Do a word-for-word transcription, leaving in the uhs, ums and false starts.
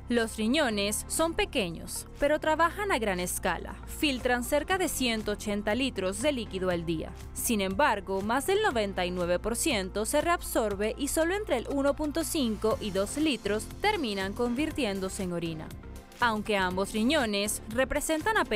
Los riñones son pequeños, pero trabajan a gran escala. Filtran cerca de ciento ochenta litros de líquido al día. Sin embargo, más del noventa y nueve por ciento se reabsorbe y solo entre el uno punto cinco y dos litros terminan convirtiéndose en orina. Aunque ambos riñones representan apenas